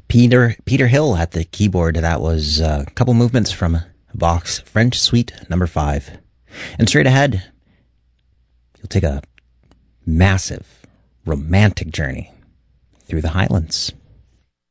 Peter Hill at the keyboard. That was a couple movements from Bach's French Suite Number 5. And straight ahead, you'll take a massive romantic journey through the Highlands.